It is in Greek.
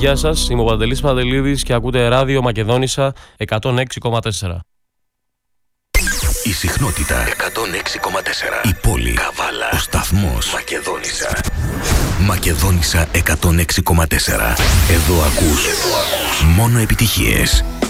Γεια σας, είμαι ο Παντελής Παντελίδης και ακούτε ράδιο Μακεδόνισσα 106,4. Η συχνότητα 106,4. Η πόλη, Καβάλα, ο σταθμός Μακεδόνισσα. Μακεδόνισσα 106,4. Εδώ ακούς μόνο επιτυχίες.